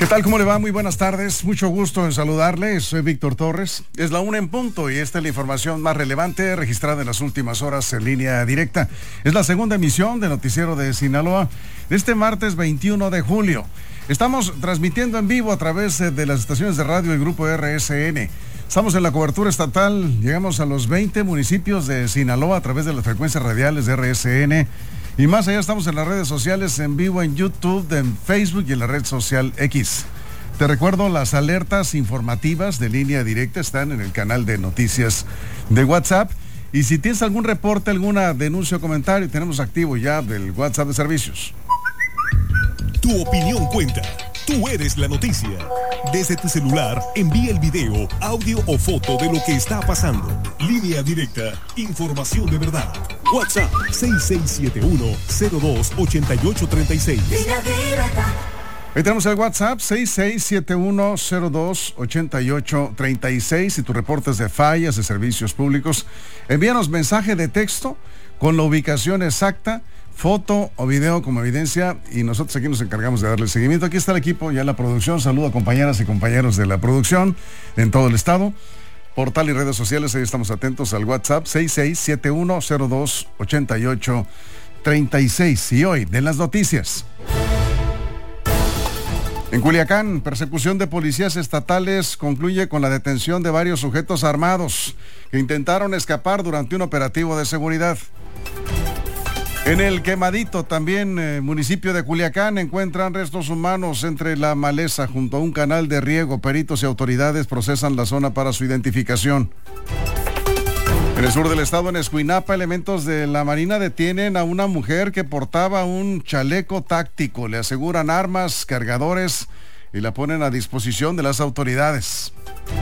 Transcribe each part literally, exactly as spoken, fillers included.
¿Qué tal? ¿Cómo le va? Muy buenas tardes. Mucho gusto en saludarle. Soy Víctor Torres. Es la una en punto y esta es la información más relevante registrada en las últimas horas en línea directa. Es la segunda emisión del Noticiero de Sinaloa de este martes veintiuno de julio. Estamos transmitiendo en vivo a través de las estaciones de radio del Grupo R S N. Estamos en la cobertura estatal. Llegamos a los veinte municipios de Sinaloa a través de las frecuencias radiales de R S N. Y más allá estamos en las redes sociales en vivo en YouTube, en Facebook y en la red social X. Te recuerdo, las alertas informativas de línea directa están en el canal de noticias de WhatsApp. Y si tienes algún reporte, alguna denuncia o comentario, tenemos activo ya del WhatsApp de servicios. Tu opinión cuenta. Tú eres la noticia. Desde tu celular, envía el video, audio o foto de lo que está pasando. Línea directa, información de verdad. WhatsApp seis seis siete uno cero dos ocho ocho tres seis. Ahí tenemos el WhatsApp seis seis siete uno cero dos ocho ocho tres seis. Y tus reportes de fallas de servicios públicos, envíanos mensaje de texto con la ubicación exacta, foto o video como evidencia, y nosotros aquí nos encargamos de darle seguimiento. Aquí está el equipo, ya en la producción. Saludo a compañeras y compañeros de la producción en todo el estado. Portal y redes sociales, ahí estamos atentos al WhatsApp seis seis siete uno cero dos ocho ocho tres seis. Y hoy, de las noticias. En Culiacán, persecución de policías estatales concluye con la detención de varios sujetos armados que intentaron escapar durante un operativo de seguridad. En el Quemadito, también eh, municipio de Culiacán, encuentran restos humanos entre la maleza junto a un canal de riego. Peritos y autoridades procesan la zona para su identificación. En el sur del estado, en Escuinapa, elementos de la Marina detienen a una mujer que portaba un chaleco táctico. Le aseguran armas, cargadores y la ponen a disposición de las autoridades.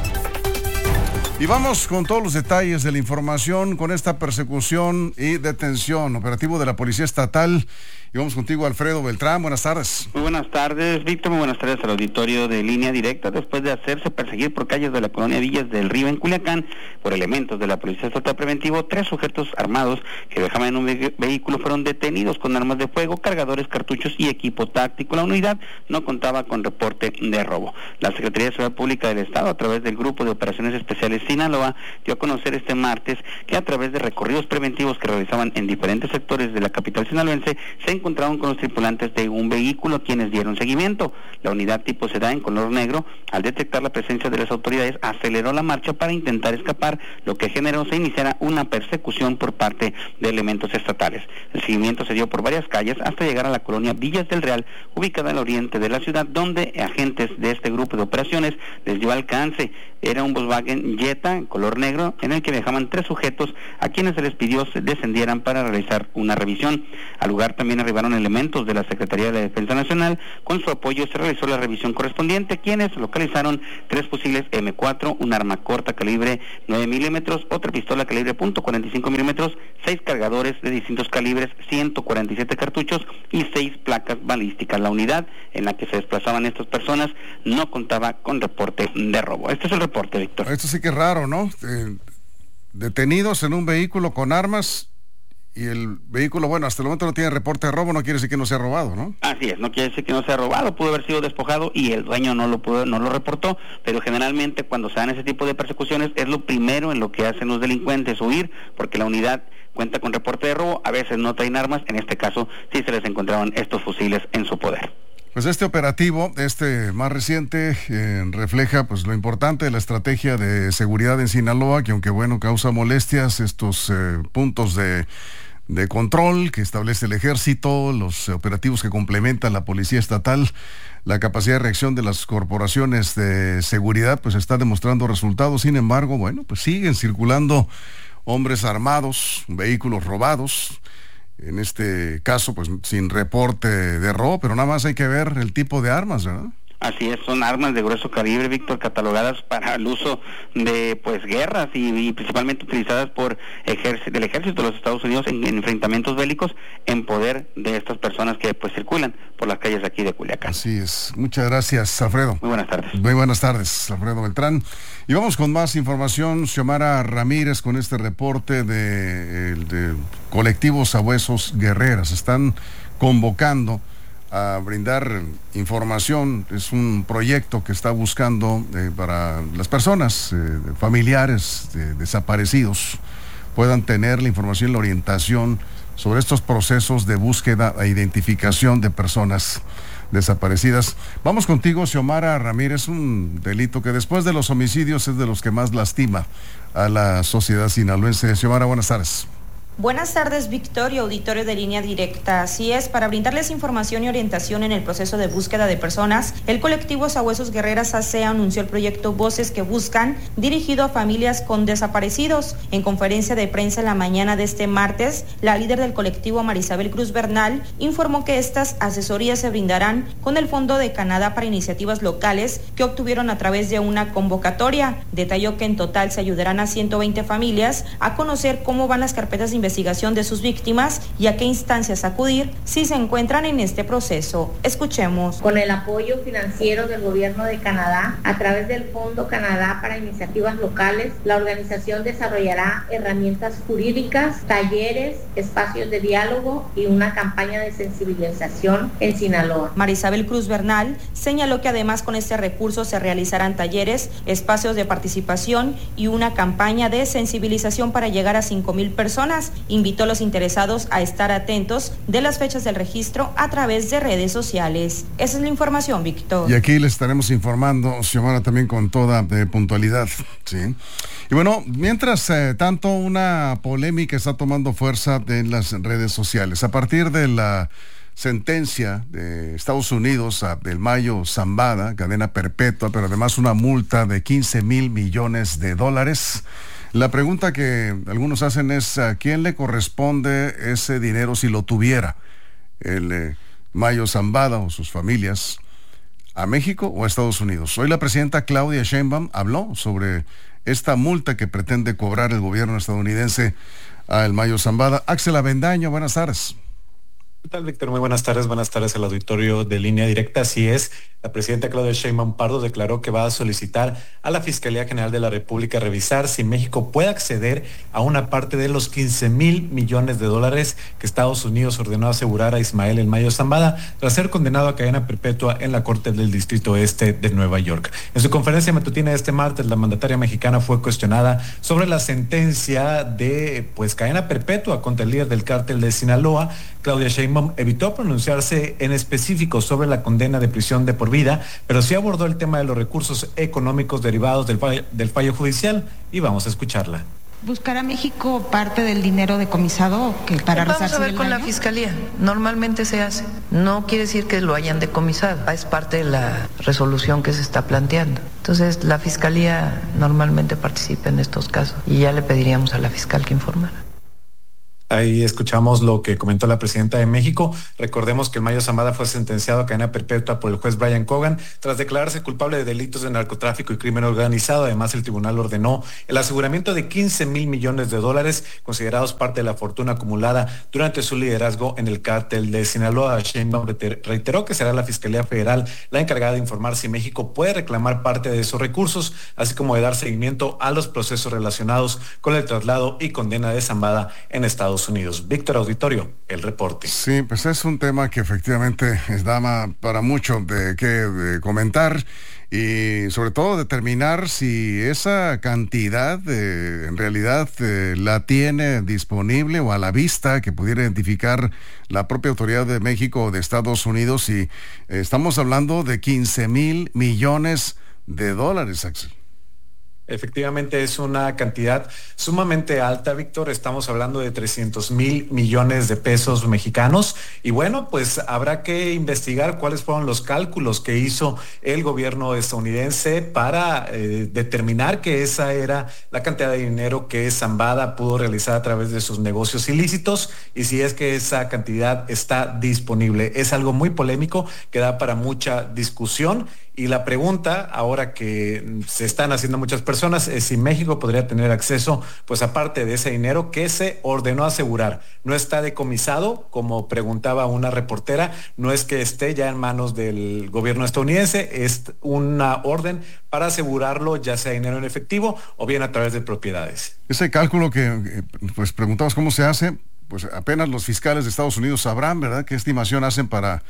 Y vamos con todos los detalles de la información con esta persecución y detención, operativo de la Policía Estatal. Y vamos contigo, Alfredo Beltrán. Buenas tardes. Muy buenas tardes, Víctor. Muy buenas tardes al auditorio de Línea Directa. Después de hacerse perseguir por calles de la colonia Villas del Río en Culiacán por elementos de la Policía Estatal Preventivo, tres sujetos armados que viajaban en un ve- vehículo fueron detenidos con armas de fuego, cargadores, cartuchos y equipo táctico. La unidad no contaba con reporte de robo. La Secretaría de Seguridad Pública del Estado, a través del Grupo de Operaciones Especiales Sinaloa, dio a conocer este martes que a través de recorridos preventivos que realizaban en diferentes sectores de la capital sinaloense, se encontraron con los tripulantes de un vehículo, quienes dieron seguimiento. La unidad tipo sedán en color negro, al detectar la presencia de las autoridades, aceleró la marcha para intentar escapar, lo que generó se iniciara una persecución por parte de elementos estatales. El seguimiento se dio por varias calles hasta llegar a la colonia Villas del Real, ubicada al oriente de la ciudad, donde agentes de este grupo de operaciones les dio alcance. Era un Volkswagen Jetta en color negro en el que viajaban tres sujetos, a quienes se les pidió se descendieran para realizar una revisión. Al lugar también arribaron elementos de la Secretaría de la Defensa Nacional. Con su apoyo se realizó la revisión correspondiente, quienes localizaron tres fusiles eme cuatro, un arma corta calibre nueve milímetros, otra pistola calibre punto cuarenta y cinco milímetros, seis cargadores de distintos calibres, ciento cuarenta y siete cartuchos y seis placas balísticas. La unidad en la que se desplazaban estas personas no contaba con reporte de robo. Este es el reporte, Víctor. Esto sí que es raro, ¿no? Eh, detenidos en un vehículo con armas. Y el vehículo, bueno, hasta el momento no tiene reporte de robo, no quiere decir que no sea robado, ¿no? Así es, no quiere decir que no sea robado, pudo haber sido despojado y el dueño no lo pudo, no lo reportó, pero generalmente cuando se dan ese tipo de persecuciones es lo primero en lo que hacen los delincuentes, huir, porque la unidad cuenta con reporte de robo, a veces no traen armas, en este caso sí se les encontraron estos fusiles en su poder. Pues este operativo, este más reciente, eh, refleja pues lo importante de la estrategia de seguridad en Sinaloa, que aunque bueno causa molestias, estos eh, puntos de, de control que establece el ejército, los operativos que complementan la policía estatal, la capacidad de reacción de las corporaciones de seguridad, pues está demostrando resultados. Sin embargo, bueno, pues siguen circulando hombres armados, vehículos robados. En este caso, pues sin reporte de robo, pero nada más hay que ver el tipo de armas, ¿verdad? Así es, son armas de grueso calibre, Víctor, catalogadas para el uso de pues guerras y, y principalmente utilizadas por ejército, del ejército de los Estados Unidos en, en enfrentamientos bélicos en poder de estas personas que pues circulan por las calles aquí de Culiacán. Así es. Muchas gracias, Alfredo. Muy buenas tardes. Muy buenas tardes, Alfredo Beltrán. Y vamos con más información. Xiomara Ramírez con este reporte de, de colectivos Sabuesos Guerreras. Están convocando a brindar información. Es un proyecto que está buscando eh, para las personas, eh, familiares de desaparecidos, puedan tener la información y la orientación sobre estos procesos de búsqueda e identificación de personas desaparecidas. Vamos contigo, Xiomara Ramírez. Un delito que después de los homicidios es de los que más lastima a la sociedad sinaloense. Xiomara, buenas tardes. Buenas tardes, Victorio, auditorio de Línea Directa. Así es, para brindarles información y orientación en el proceso de búsqueda de personas, el colectivo Sabuesos Guerreras A C anunció el proyecto Voces que Buscan, dirigido a familias con desaparecidos. En conferencia de prensa en la mañana de este martes, la líder del colectivo, Marisabel Cruz Bernal, informó que estas asesorías se brindarán con el Fondo de Canadá para Iniciativas Locales que obtuvieron a través de una convocatoria. Detalló que en total se ayudarán a ciento veinte familias a conocer cómo van las carpetas de investigación investigación de sus víctimas y a qué instancias acudir si se encuentran en este proceso. Escuchemos. Con el apoyo financiero del gobierno de Canadá, a través del Fondo Canadá para Iniciativas Locales, la organización desarrollará herramientas jurídicas, talleres, espacios de diálogo y una campaña de sensibilización en Sinaloa. Marisabel Cruz Bernal señaló que además con este recurso se realizarán talleres, espacios de participación y una campaña de sensibilización para llegar a cinco mil personas. Invitó a los interesados a estar atentos de las fechas del registro a través de redes sociales. Esa es la información, Víctor. Y aquí les estaremos informando, Xiomara, también con toda eh, puntualidad, ¿sí? Y bueno, mientras eh, tanto, una polémica está tomando fuerza en las redes sociales. A partir de la sentencia de Estados Unidos a Del Mayo Zambada, cadena perpetua, pero además una multa de quince mil millones de dólares, la pregunta que algunos hacen es ¿a quién le corresponde ese dinero si lo tuviera el eh, Mayo Zambada o sus familias? ¿A México o a Estados Unidos? Hoy la presidenta Claudia Sheinbaum habló sobre esta multa que pretende cobrar el gobierno estadounidense a el Mayo Zambada. Axel Avendaño, buenas tardes. ¿Qué tal, Víctor? Muy buenas tardes. Buenas tardes al auditorio de Línea Directa. Así es, la presidenta Claudia Sheinbaum Pardo declaró que va a solicitar a la Fiscalía General de la República revisar si México puede acceder a una parte de los quince mil millones de dólares que Estados Unidos ordenó asegurar a Ismael El Mayo Zambada tras ser condenado a cadena perpetua en la Corte del Distrito Este de Nueva York. En su conferencia matutina este martes, la mandataria mexicana fue cuestionada sobre la sentencia de pues cadena perpetua contra el líder del cártel de Sinaloa. Claudia Sheinbaum evitó pronunciarse en específico sobre la condena de prisión de por vida, pero sí abordó el tema de los recursos económicos derivados del fallo, del fallo judicial, y vamos a escucharla. ¿Buscará México parte del dinero decomisado que para Vamos resarcir a ver el con daño? la Fiscalía. Normalmente se hace. No quiere decir que lo hayan decomisado. Es parte de la resolución que se está planteando. Entonces, la Fiscalía normalmente participa en estos casos y ya le pediríamos a la fiscal que informara. Ahí escuchamos lo que comentó la presidenta de México. Recordemos que el Mayo Zambada fue sentenciado a cadena perpetua por el juez Brian Cogan tras declararse culpable de delitos de narcotráfico y crimen organizado. Además, el tribunal ordenó el aseguramiento de quince mil millones de dólares, considerados parte de la fortuna acumulada durante su liderazgo en el cártel de Sinaloa. Sheinbaum reiteró que será la Fiscalía Federal la encargada de informar si México puede reclamar parte de esos recursos, así como de dar seguimiento a los procesos relacionados con el traslado y condena de Zambada en Estados Unidos. Víctor, auditorio, el reporte. Sí, pues es un tema que efectivamente da para mucho de qué de comentar y sobre todo determinar si esa cantidad eh, en realidad eh, la tiene disponible o a la vista que pudiera identificar la propia autoridad de México o de Estados Unidos, y eh, estamos hablando de quince mil millones de dólares, Axel. Efectivamente es una cantidad sumamente alta, Víctor. Estamos hablando de trescientos mil millones de pesos mexicanos. Y bueno, pues habrá que investigar cuáles fueron los cálculos que hizo el gobierno estadounidense para eh, determinar que esa era la cantidad de dinero que Zambada pudo realizar a través de sus negocios ilícitos, y si es que esa cantidad está disponible. Es algo muy polémico que da para mucha discusión. Y la pregunta, ahora que se están haciendo muchas personas, es si México podría tener acceso, pues aparte de ese dinero que se ordenó asegurar. No está decomisado, como preguntaba una reportera, no es que esté ya en manos del gobierno estadounidense, es una orden para asegurarlo, ya sea dinero en efectivo o bien a través de propiedades. Ese cálculo que, pues preguntamos cómo se hace, pues apenas los fiscales de Estados Unidos sabrán, ¿verdad?, qué estimación hacen para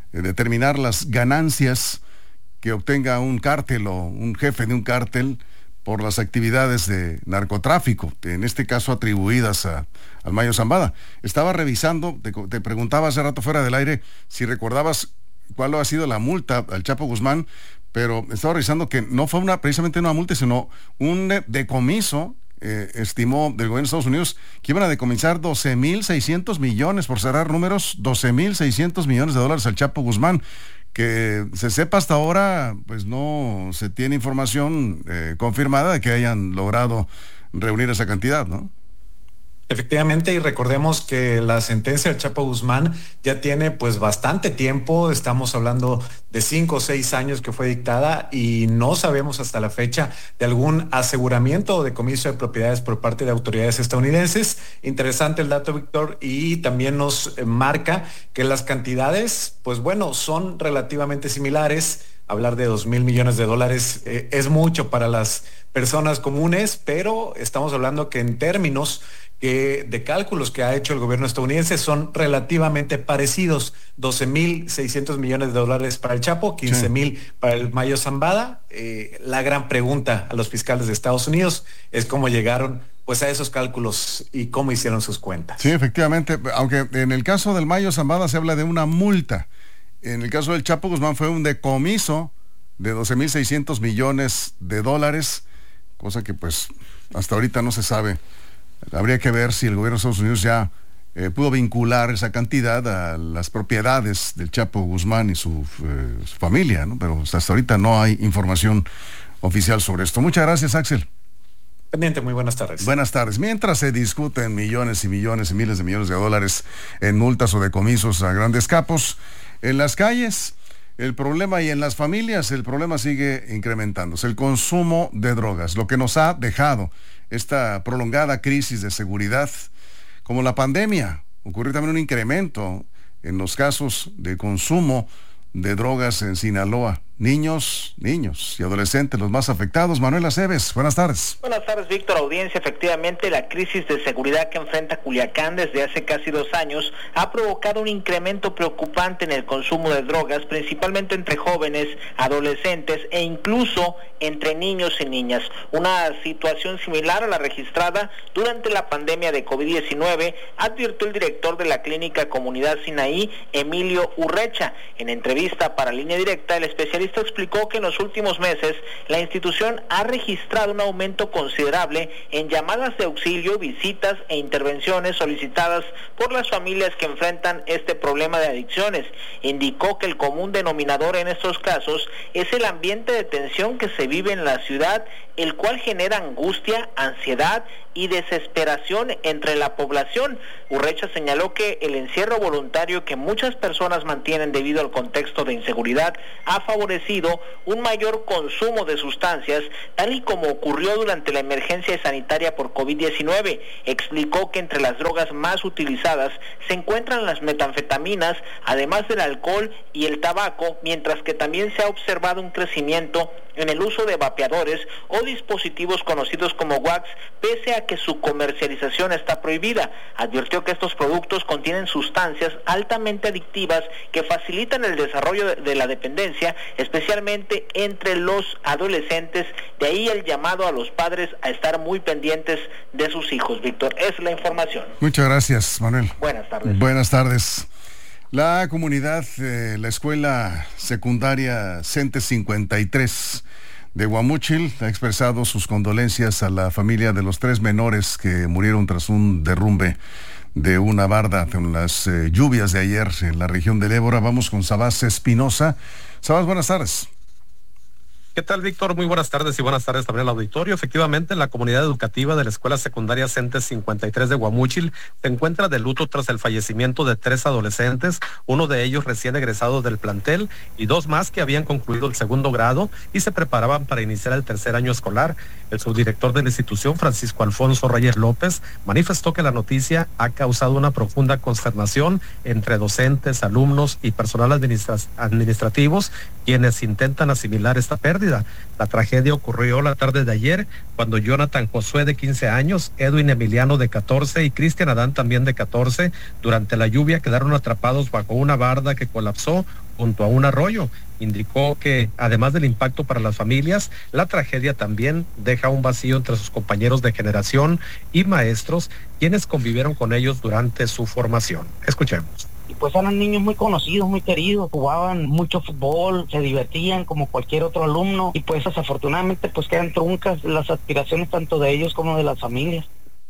eh, determinar las ganancias que obtenga un cártel o un jefe de un cártel por las actividades de narcotráfico, en este caso atribuidas a, al Mayo Zambada. Estaba revisando, te, te preguntaba hace rato fuera del aire si recordabas cuál ha sido la multa al Chapo Guzmán, pero estaba revisando que no fue una precisamente una multa, sino un decomiso, eh, estimó del gobierno de Estados Unidos, que iban a decomisar doce mil seiscientos millones, por cerrar números, doce mil seiscientos millones de dólares al Chapo Guzmán. Que se sepa hasta ahora, pues no se tiene información eh, confirmada de que hayan logrado reunir esa cantidad, ¿no? Efectivamente, y recordemos que la sentencia del Chapo Guzmán ya tiene pues bastante tiempo, estamos hablando de cinco o seis años que fue dictada y no sabemos hasta la fecha de algún aseguramiento o decomiso de propiedades por parte de autoridades estadounidenses. Interesante el dato, Víctor, y también nos marca que las cantidades, pues bueno, son relativamente similares. Hablar de dos mil millones de dólares eh, es mucho para las personas comunes, pero estamos hablando que en términos que de cálculos que ha hecho el gobierno estadounidense son relativamente parecidos. doce mil seiscientos millones de dólares para el Chapo, quince mil sí. para el Mayo Zambada. Eh, la gran pregunta a los fiscales de Estados Unidos es cómo llegaron pues a esos cálculos y cómo hicieron sus cuentas. Sí, efectivamente, aunque en el caso del Mayo Zambada se habla de una multa. En el caso del Chapo Guzmán fue un decomiso de doce mil seiscientos millones de dólares, cosa que pues hasta ahorita no se sabe. Habría que ver si el gobierno de Estados Unidos ya eh, pudo vincular esa cantidad a las propiedades del Chapo Guzmán y su, eh, su familia, ¿no? Pero hasta ahorita no hay información oficial sobre esto. Muchas gracias, Axel. Pendiente, muy buenas tardes. Buenas tardes. Mientras se discuten millones y millones y miles de millones de dólares en multas o decomisos a grandes capos, en las calles, el problema y en las familias, el problema sigue incrementándose. El consumo de drogas, lo que nos ha dejado esta prolongada crisis de seguridad, como la pandemia, ocurrió también un incremento en los casos de consumo de drogas en Sinaloa. Niños, niños y adolescentes los más afectados. Manuel Aceves, buenas tardes. Buenas tardes, Víctor, audiencia. Efectivamente, la crisis de seguridad que enfrenta Culiacán desde hace casi dos años ha provocado un incremento preocupante en el consumo de drogas, principalmente entre jóvenes, adolescentes e incluso entre niños y niñas. Una situación similar a la registrada durante la pandemia de COVID diecinueve, advirtió el director de la clínica Comunidad Sinaí, Emilio Urrecha. En entrevista para Línea Directa, el especialista explicó que en los últimos meses la institución ha registrado un aumento considerable en llamadas de auxilio, visitas e intervenciones solicitadas por las familias que enfrentan este problema de adicciones. Indicó que el común denominador en estos casos es el ambiente de tensión que se vive en la ciudad, el cual genera angustia, ansiedad y desesperación entre la población. Urrecha señaló que el encierro voluntario que muchas personas mantienen debido al contexto de inseguridad ha favorecido un mayor consumo de sustancias, tal y como ocurrió durante la emergencia sanitaria por COVID diecinueve. Explicó que entre las drogas más utilizadas se encuentran las metanfetaminas, además del alcohol y el tabaco, mientras que también se ha observado un crecimiento en el uso de vapeadores o dispositivos conocidos como wax, pese a que su comercialización está prohibida. Advirtió que estos productos contienen sustancias altamente adictivas que facilitan el desarrollo de, de la dependencia, especialmente entre los adolescentes. De ahí el llamado a los padres a estar muy pendientes de sus hijos. Víctor, es la información. Muchas gracias, Manuel. Buenas tardes. Buenas tardes. La comunidad, eh, la escuela secundaria CENTES cincuenta y tres de Guamúchil ha expresado sus condolencias a la familia de los tres menores que murieron tras un derrumbe de una barda con las eh, lluvias de ayer en la región del Ébora. Vamos con Sabás Espinosa. Sabás, buenas tardes. ¿Qué tal, Víctor? Muy buenas tardes y buenas tardes también al auditorio. Efectivamente, la comunidad educativa de la Escuela Secundaria CENTES cincuenta y tres de Guamúchil se encuentra de luto tras el fallecimiento de tres adolescentes, uno de ellos recién egresado del plantel y dos más que habían concluido el segundo grado y se preparaban para iniciar el tercer año escolar. El subdirector de la institución, Francisco Alfonso Reyes López, manifestó que la noticia ha causado una profunda consternación entre docentes, alumnos y personal administra- administrativos, quienes intentan asimilar esta pérdida. pérdida. La tragedia ocurrió la tarde de ayer cuando Jonathan Josué, de quince años, Edwin Emiliano, de catorce, y Cristian Adán, también de catorce, durante la lluvia quedaron atrapados bajo una barda que colapsó junto a un arroyo. Indicó que, además del impacto para las familias, la tragedia también deja un vacío entre sus compañeros de generación y maestros, quienes convivieron con ellos durante su formación. Escuchemos. Y pues eran niños muy conocidos, muy queridos, jugaban mucho fútbol, se divertían como cualquier otro alumno, y pues desafortunadamente pues quedan truncas las aspiraciones tanto de ellos como de las familias.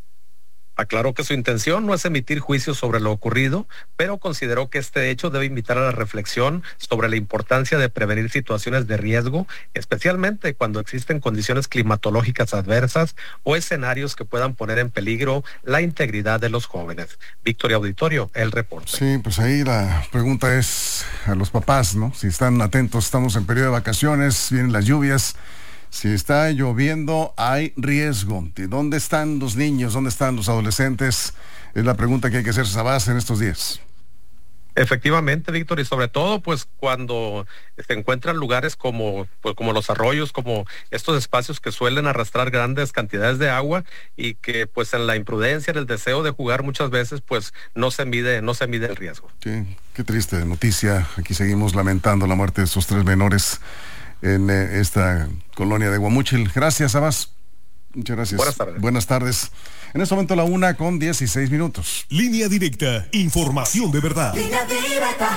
Aclaró que su intención no es emitir juicios sobre lo ocurrido, pero consideró que este hecho debe invitar a la reflexión sobre la importancia de prevenir situaciones de riesgo, especialmente cuando existen condiciones climatológicas adversas o escenarios que puedan poner en peligro la integridad de los jóvenes. Victoria Auditorio, el reporte. Sí, pues ahí la pregunta es a los papás, ¿no? Si están atentos, estamos en periodo de vacaciones, vienen las lluvias. Si está lloviendo, hay riesgo. ¿Dónde están los niños? ¿Dónde están los adolescentes? Es la pregunta que hay que hacerse a base en estos días. Efectivamente, Víctor, y sobre todo, pues, cuando se encuentran lugares como, pues, como los arroyos, como estos espacios que suelen arrastrar grandes cantidades de agua y que, pues, en la imprudencia, en el deseo de jugar muchas veces, pues, no se mide, no se mide el riesgo. Sí, qué triste noticia. Aquí seguimos lamentando la muerte de estos tres menores en eh, esta colonia de Guamúchil. Gracias, Abbas. Muchas gracias. Buenas tardes. Buenas tardes. En este momento la una con dieciséis minutos. Línea directa, información de verdad. Línea directa.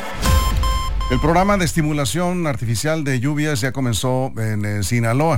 El programa de estimulación artificial de lluvias ya comenzó en eh, Sinaloa.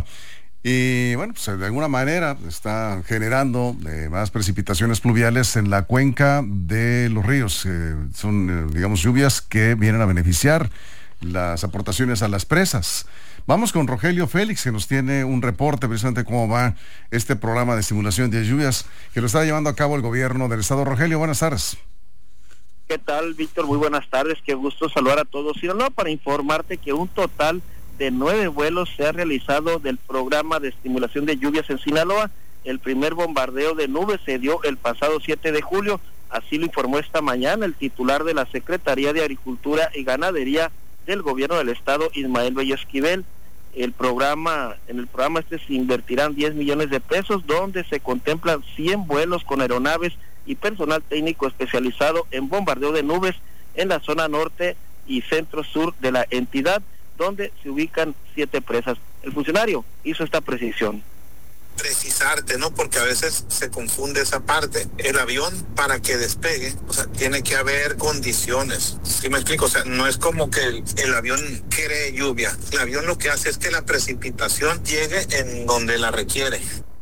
Y bueno, pues de alguna manera está generando eh, más precipitaciones pluviales en la cuenca de los ríos. Eh, son, eh, digamos, lluvias que vienen a beneficiar las aportaciones a las presas. Vamos con Rogelio Félix, que nos tiene un reporte precisamente cómo va este programa de estimulación de lluvias que lo está llevando a cabo el gobierno del estado. Rogelio, buenas tardes. ¿Qué tal, Víctor? Muy buenas tardes, qué gusto saludar a todos. Y no, para informarte que un total de nueve vuelos se ha realizado del programa de estimulación de lluvias en Sinaloa. El primer bombardeo de nubes se dio el pasado siete de julio, así lo informó esta mañana el titular de la Secretaría de Agricultura y Ganadería del gobierno del estado, Ismael Bello Esquivel. El programa, en el programa este se invertirán diez millones de pesos, donde se contemplan cien vuelos con aeronaves y personal técnico especializado en bombardeo de nubes en la zona norte y centro-sur de la entidad, donde se ubican siete presas. El funcionario hizo esta precisión. Precisarte, ¿no? Porque a veces se confunde esa parte. El avión, para que despegue, o sea, tiene que haber condiciones. ¿Sí me explico? O sea, no es como que el, el avión cree lluvia. El avión lo que hace es que la precipitación llegue en donde la requiere.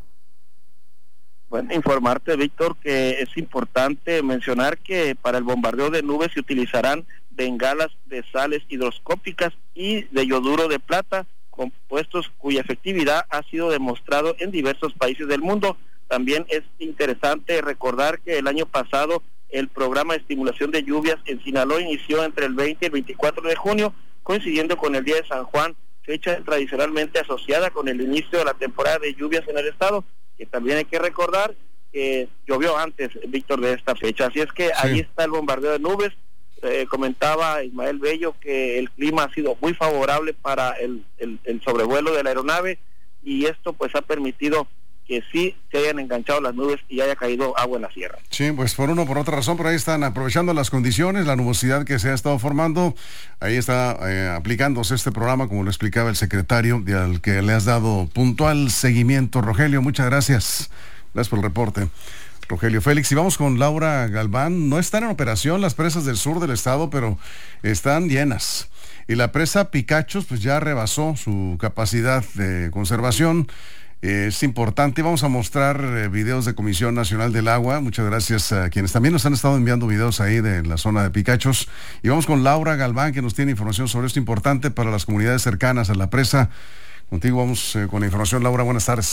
Bueno, informarte, Víctor, que es importante mencionar que para el bombardeo de nubes se utilizarán bengalas de sales hidroscópicas y de yoduro de plata, compuestos cuya efectividad ha sido demostrado en diversos países del mundo. También es interesante recordar que el año pasado el programa de estimulación de lluvias en Sinaloa inició entre el veinte y el veinticuatro de junio, coincidiendo con el Día de San Juan, fecha tradicionalmente asociada con el inicio de la temporada de lluvias en el estado, que también hay que recordar que llovió antes, Víctor, de esta fecha. Así es que sí, ahí está el bombardeo de nubes. Eh, comentaba Ismael Bello que el clima ha sido muy favorable para el, el, el sobrevuelo de la aeronave, y esto pues ha permitido que sí se hayan enganchado las nubes y haya caído agua en la sierra. Sí, pues por uno por otra razón, pero ahí están aprovechando las condiciones, la nubosidad que se ha estado formando, ahí está eh, aplicándose este programa, como lo explicaba el secretario, y al que le has dado puntual seguimiento. Rogelio, muchas gracias. Gracias por el reporte, Rogelio Félix. Y vamos con Laura Galván. No están en operación las presas del sur del estado, pero están llenas. Y la presa Picachos pues ya rebasó su capacidad de conservación. Eh, es importante. Vamos a mostrar eh, videos de Comisión Nacional del Agua. Muchas gracias a quienes también nos han estado enviando videos ahí de la zona de Picachos. Y vamos con Laura Galván, que nos tiene información sobre esto importante para las comunidades cercanas a la presa. Contigo vamos eh, con la información, Laura. Buenas tardes.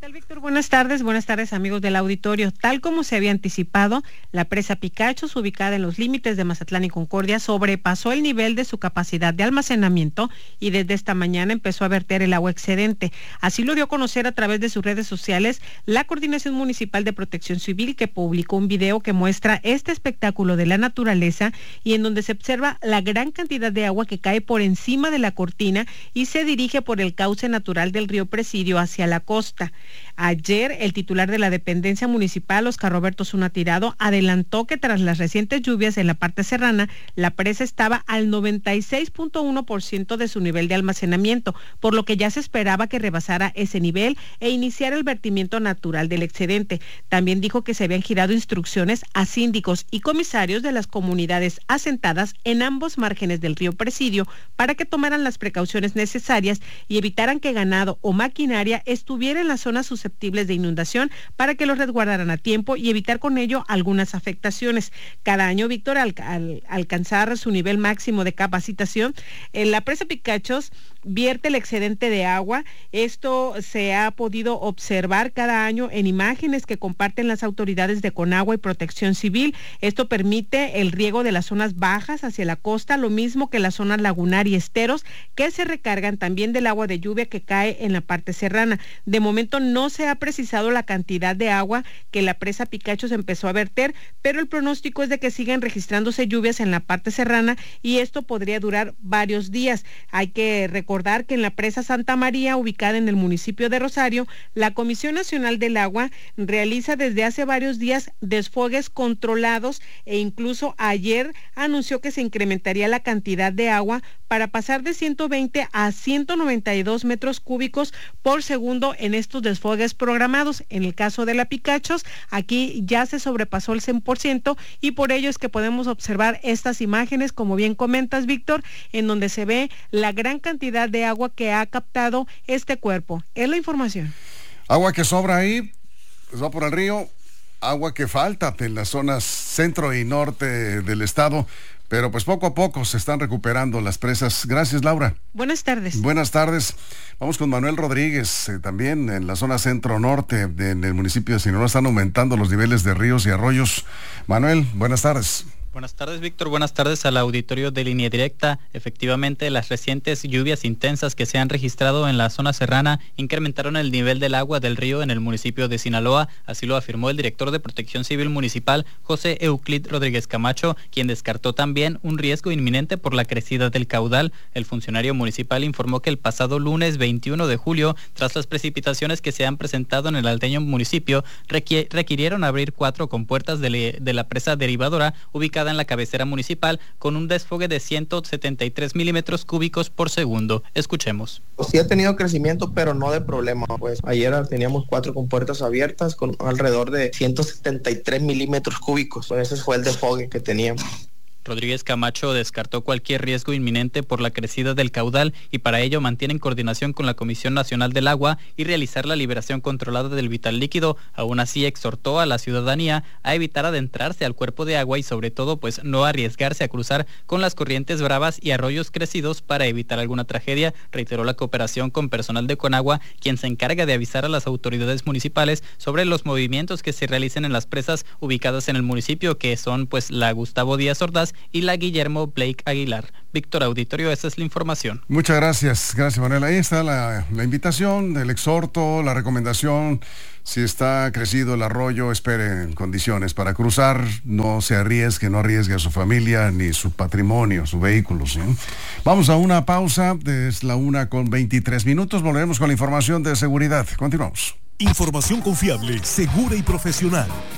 tal, Víctor? Buenas tardes, buenas tardes, amigos del auditorio. Tal como se había anticipado, la presa Picachos, ubicada en los límites de Mazatlán y Concordia, sobrepasó el nivel de su capacidad de almacenamiento y desde esta mañana empezó a verter el agua excedente. Así lo dio a conocer a través de sus redes sociales la Coordinación Municipal de Protección Civil, que publicó un video que muestra este espectáculo de la naturaleza y en donde se observa la gran cantidad de agua que cae por encima de la cortina y se dirige por el cauce natural del río Presidio hacia la costa. Ayer, el titular de la dependencia municipal, Oscar Roberto Zuna Tirado, adelantó que tras las recientes lluvias en la parte serrana, la presa estaba al noventa y seis punto uno por ciento de su nivel de almacenamiento, por lo que ya se esperaba que rebasara ese nivel e iniciara el vertimiento natural del excedente. También dijo que se habían girado instrucciones a síndicos y comisarios de las comunidades asentadas en ambos márgenes del río Presidio para que tomaran las precauciones necesarias y evitaran que ganado o maquinaria estuviera en las zonas susceptibles de inundación para que los resguardaran a tiempo y evitar con ello algunas afectaciones. Cada año, Víctor, al, al alcanzar su nivel máximo de capacitación, en la presa Picachos vierte el excedente de agua. Esto se ha podido observar cada año en imágenes que comparten las autoridades de Conagua y Protección Civil. Esto permite el riego de las zonas bajas hacia la costa, lo mismo que las zonas lagunar y esteros, que se recargan también del agua de lluvia que cae en la parte serrana. De momento no se ha precisado la cantidad de agua que la presa Picachos empezó a verter, pero el pronóstico es de que sigan registrándose lluvias en la parte serrana y esto podría durar varios días. Hay que recordar Recordar que en la presa Santa María, ubicada en el municipio de Rosario, la Comisión Nacional del Agua realiza desde hace varios días desfogues controlados e incluso ayer anunció que se incrementaría la cantidad de agua para pasar de ciento veinte a ciento noventa y dos metros cúbicos por segundo en estos desfogues programados. En el caso de la Picachos, aquí ya se sobrepasó el cien por ciento y por ello es que podemos observar estas imágenes, como bien comentas, Víctor, en donde se ve la gran cantidad de agua que ha captado este cuerpo. Es la información. Agua que sobra ahí, pues va por el río, agua que falta en las zonas centro y norte del estado, pero pues poco a poco se están recuperando las presas. Gracias, Laura. Buenas tardes. Buenas tardes. Vamos con Manuel Rodríguez, eh, también en la zona centro-norte, en el municipio de Sinaloa, están aumentando los niveles de ríos y arroyos. Manuel, buenas tardes. Buenas tardes, Víctor. Buenas tardes al auditorio de Línea Directa. Efectivamente, las recientes lluvias intensas que se han registrado en la zona serrana incrementaron el nivel del agua del río en el municipio de Sinaloa. Así lo afirmó el director de Protección Civil Municipal, José Euclid Rodríguez Camacho, quien descartó también un riesgo inminente por la crecida del caudal. El funcionario municipal informó que el pasado lunes veintiuno de julio, tras las precipitaciones que se han presentado en el alteño municipio, requ- requirieron abrir cuatro compuertas de, le- de la presa derivadora ubicada en la cabecera municipal con un desfogue de ciento setenta y tres milímetros cúbicos por segundo. Escuchemos. Sí ha tenido crecimiento, pero no de problema. Pues ayer teníamos cuatro compuertas abiertas con alrededor de ciento setenta y tres milímetros cúbicos. Pues ese fue el desfogue que teníamos. Rodríguez Camacho descartó cualquier riesgo inminente por la crecida del caudal y para ello mantienen coordinación con la Comisión Nacional del Agua y realizar la liberación controlada del vital líquido. Aún así exhortó a la ciudadanía a evitar adentrarse al cuerpo de agua y sobre todo pues no arriesgarse a cruzar con las corrientes bravas y arroyos crecidos para evitar alguna tragedia. Reiteró la cooperación con personal de Conagua, quien se encarga de avisar a las autoridades municipales sobre los movimientos que se realicen en las presas ubicadas en el municipio, que son pues la Gustavo Díaz Ordaz y la Guillermo Blake Aguilar. Víctor, auditorio, esa es la información. Muchas gracias, gracias, Manuel. Ahí está la, la invitación, el exhorto, la recomendación. Si está crecido el arroyo, espere en condiciones para cruzar, no se arriesgue, no arriesgue a su familia ni su patrimonio, su vehículo, ¿sí? Vamos a una pausa, es la una con veintitrés minutos, volveremos con la información de seguridad. Continuamos. Información confiable, segura y profesional.